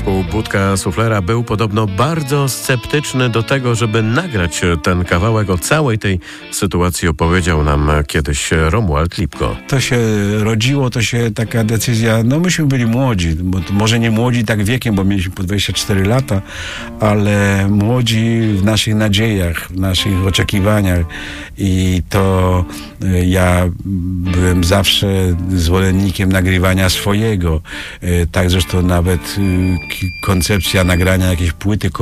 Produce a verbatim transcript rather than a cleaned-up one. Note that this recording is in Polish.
U Budka Suflera był podobno bardzo sceptyczny do tego, żeby nagrać ten kawałek. O całej tej sytuacji opowiedział nam kiedyś Romuald Lipko. To się rodziło, to się taka decyzja, no myśmy byli młodzi, bo może nie młodzi tak wiekiem, bo mieliśmy po dwadzieścia cztery lata, ale młodzi w naszych nadziejach, w naszych oczekiwaniach i to ja byłem zawsze zwolennikiem nagrywania swojego. Tak zresztą nawet koncepcja nagrania jakiejś płyty